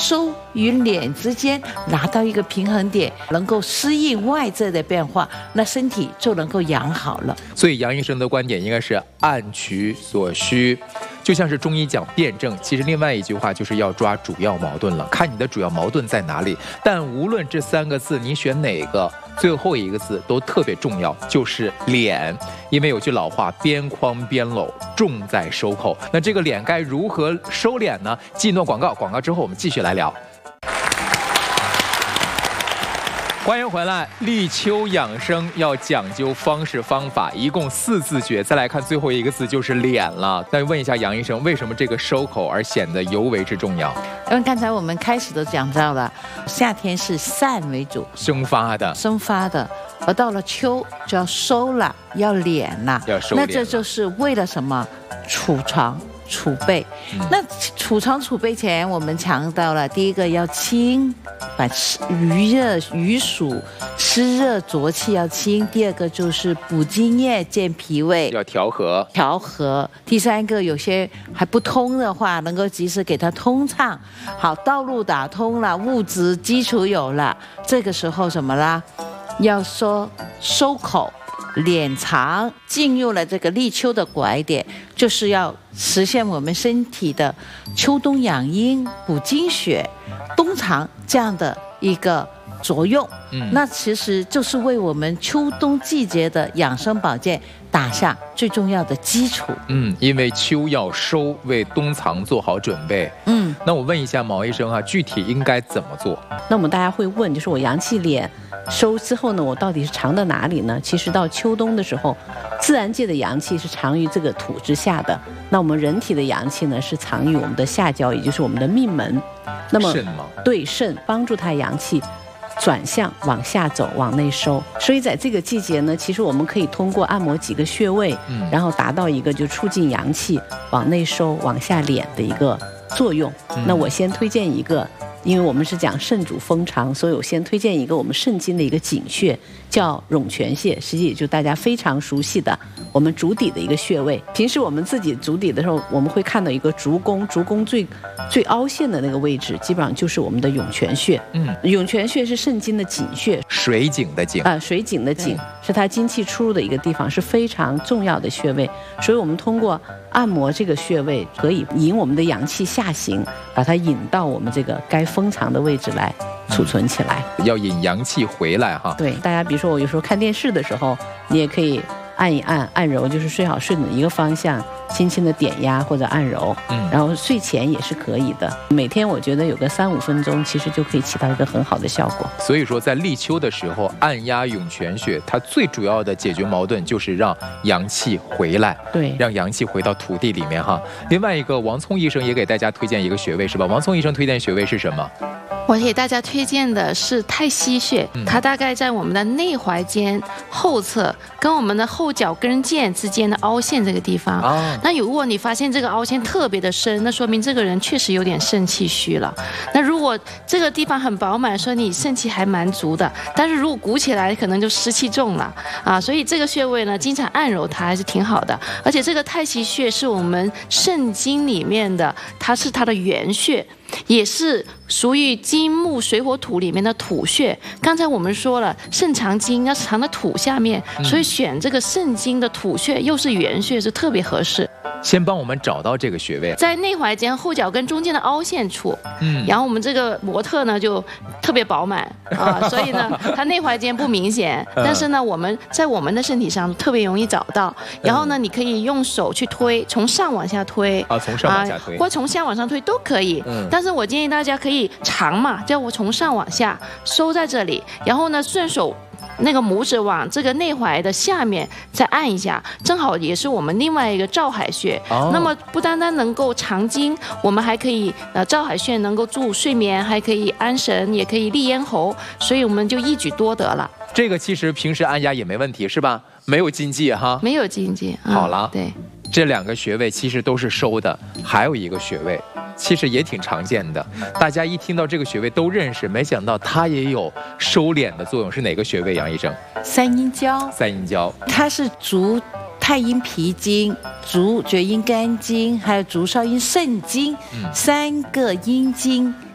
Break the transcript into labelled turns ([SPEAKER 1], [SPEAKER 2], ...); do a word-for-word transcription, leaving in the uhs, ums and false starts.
[SPEAKER 1] 收与敛之间拿到一个平衡点，能够适应外在的变化，那身体就能够养好了。
[SPEAKER 2] 所以杨医生的观点应该是按取所需，就像是中医讲辩证，其实另外一句话就是要抓主要矛盾了，看你的主要矛盾在哪里。但无论这三个字你选哪个，最后一个字都特别重要，就是敛。因为有句老话，边框边搂，重在收口。那这个敛该如何收敛呢？记一段广告，广告之后我们继续来聊。欢迎回来，立秋养生要讲究方式方法，一共四字诀。再来看最后一个字就是敛了。再问一下杨医生，为什么这个收口而显得尤为之重要？
[SPEAKER 1] 因为刚才我们开始都讲到了，夏天是散为主，
[SPEAKER 2] 生发的，
[SPEAKER 1] 生发的，而到了秋就要收了，要敛了，
[SPEAKER 2] 要收敛了。
[SPEAKER 1] 那这就是为了什么？储藏。储备，那储藏储备前，我们强调了第一个要清，把余热余暑湿热浊气要清；第二个就是补津液健脾胃，
[SPEAKER 2] 要调和
[SPEAKER 1] 调和；第三个有些还不通的话，能够及时给它通畅。好，道路打通了，物质基础有了，这个时候什么啦？要说收口。敛藏，进入了这个立秋的拐点，就是要实现我们身体的秋冬养阴、补精血、冬藏这样的一个作用。嗯，那其实就是为我们秋冬季节的养生保健打下最重要的基础。
[SPEAKER 2] 嗯，因为秋要收，为冬藏做好准备。嗯，那我问一下毛医生啊，具体应该怎么做？
[SPEAKER 3] 那我们大家会问，就是我阳气敛收之后呢，我到底是藏到哪里呢？其实到秋冬的时候，自然界的阳气是藏于这个土之下的，那我们人体的阳气呢是藏于我们的下焦，也就是我们的命门。那么
[SPEAKER 2] 肾吗？
[SPEAKER 3] 对，肾帮助它阳气转向往下走，往内收。所以在这个季节呢，其实我们可以通过按摩几个穴位，嗯，然后达到一个就促进阳气往内收、往下敛的一个作用。嗯，那我先推荐一个。因为我们是讲肾主封藏，所以我先推荐一个我们肾经的一个井穴，叫涌泉穴，实际也就大家非常熟悉的我们足底的一个穴位。平时我们自己足底的时候，我们会看到一个足弓，足弓最最凹陷的那个位置，基本上就是我们的涌泉穴。嗯，涌泉穴是肾经的井穴，
[SPEAKER 2] 水井的井
[SPEAKER 3] 啊、呃，水井的井是它精气出入的一个地方，是非常重要的穴位。所以我们通过按摩这个穴位，可以引我们的阳气下行，把它引到我们这个该封藏的位置来储存起来，
[SPEAKER 2] 嗯，要引阳气回来哈。
[SPEAKER 3] 对，大家比如说我有时候看电视的时候，你也可以按一按，按揉就是睡好睡的一个方向，轻轻的点压或者按揉，嗯，然后睡前也是可以的。每天我觉得有个三五分钟，其实就可以起到一个很好的效果。
[SPEAKER 2] 所以说，在立秋的时候，按压涌泉穴，它最主要的解决矛盾就是让阳气回来，
[SPEAKER 3] 对，
[SPEAKER 2] 让阳气回到土地里面哈。另外一个，王聪医生也给大家推荐一个穴位是吧？王聪医生推荐穴位是什么？
[SPEAKER 4] 我给大家推荐的是太溪穴，它大概在我们的内踝尖后侧，跟我们的后脚跟腱之间的凹陷这个地方。哦，那如果你发现这个凹陷特别的深，那说明这个人确实有点肾气虚了。那如果这个地方很饱满，说你肾气还蛮足的，但是如果鼓起来，可能就湿气重了啊。所以这个穴位呢，经常按揉它还是挺好的。而且这个太溪穴是我们肾经里面的，它是它的原穴。也是属于金木水火土里面的土穴。刚才我们说了，肾藏精要藏在土下面，所以选这个肾经的土穴又是原穴，是特别合适。
[SPEAKER 2] 先帮我们找到这个穴位，
[SPEAKER 4] 在内踝尖后脚跟中间的凹陷处。嗯，然后我们这个模特呢就特别饱满啊，所以呢，它内踝尖不明显，但是呢，我们在我们的身体上特别容易找到。然后呢，你可以用手去推，从上往下推
[SPEAKER 2] 啊，从上往下推，
[SPEAKER 4] 啊、或从下往上推都可以。嗯，但是我建议大家可以长嘛，叫我从上往下收在这里，然后呢，顺手。那个拇指往这个内踝的下面再按一下，正好也是我们另外一个照海穴。哦，那么不单单能够藏精，我们还可以呃照海穴能够助睡眠，还可以安神，也可以利咽喉，所以我们就一举多得了。
[SPEAKER 2] 这个其实平时按压也没问题是吧？没有禁忌哈，
[SPEAKER 4] 没有禁忌。
[SPEAKER 2] 嗯、好了，
[SPEAKER 4] 对，
[SPEAKER 2] 这两个穴位其实都是收的，还有一个穴位。其实也挺常见的，大家一听到这个穴位都认识，没想到它也有收敛的作用，是哪个穴位？杨医生？
[SPEAKER 1] 三阴交。
[SPEAKER 2] 三阴交，
[SPEAKER 1] 它是足太阴脾经、足厥阴肝经，还有足少阴肾经、嗯、三个阴经